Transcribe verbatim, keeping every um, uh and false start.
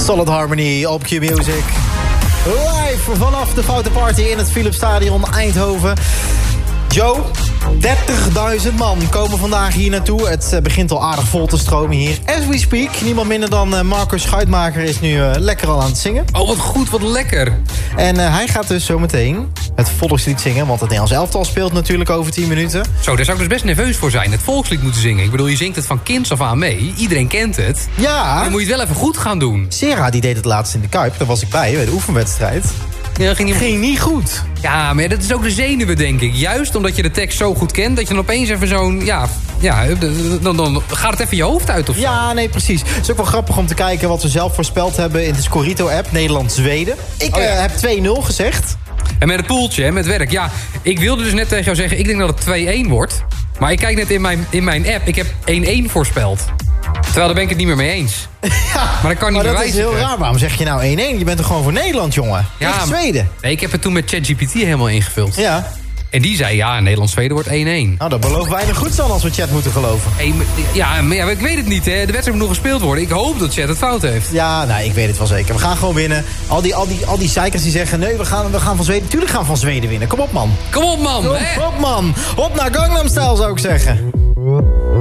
Solid Harmony op Q-Music. Live vanaf de Foute Party in het Philipsstadion Eindhoven. Joe, dertigduizend man komen vandaag hier naartoe. Het begint al aardig vol te stromen hier. As we speak, niemand minder dan Marcus Schuitmaker is nu uh, lekker al aan het zingen. Oh, wat goed, wat lekker. En uh, hij gaat dus zometeen het volkslied zingen. Want het Nederlands elftal speelt natuurlijk over tien minuten. Zo, daar zou ik dus best nerveus voor zijn. Het volkslied moeten zingen. Ik bedoel, je zingt het van kinds af aan mee. Iedereen kent het. Ja. Dan moet je het wel even goed gaan doen. Sera, die deed het laatst in de Kuip. Daar was ik bij, bij de oefenwedstrijd. Ja, ging, niet... ging niet goed. Ja, maar dat is ook de zenuwen, denk ik. Juist omdat je de tekst zo goed kent, dat je dan opeens even zo'n... Ja, ja dan, dan gaat het even je hoofd uit of zo. Ja, nee, precies. Het is ook wel grappig om te kijken wat we zelf voorspeld hebben in de Scorito-app, Nederland-Zweden. Ik oh, ja. uh, heb twee nul gezegd. En met het poeltje, met werk. Ja, ik wilde dus net tegen jou zeggen, ik denk dat het twee-één wordt. Maar ik kijk net in mijn, in mijn app, ik heb één-één voorspeld. Terwijl daar ben ik het niet meer mee eens. Ja, maar dat kan niet maar meer dat is heel raar. Waarom zeg je nou één-één? Je bent er gewoon voor Nederland, jongen. Ja, tegen Zweden. Nee, ik heb het toen met ChatGPT helemaal ingevuld. Ja. En die zei, ja, Nederland-Zweden wordt één-één. Nou, dat belooft weinig goeds dan als we chat moeten geloven. Hey, ja, maar ja, ik weet het niet, hè. De wedstrijd moet nog gespeeld worden. Ik hoop dat chat het fout heeft. Ja, nou, ik weet het wel zeker. We gaan gewoon winnen. Al die, al die, al die zeikers die zeggen, nee, we gaan, we gaan van Zweden. Tuurlijk gaan we van Zweden winnen. Kom op, man. Kom op, man. Kom hè? op, man. Op naar Gangnam Style, zou ik zeggen.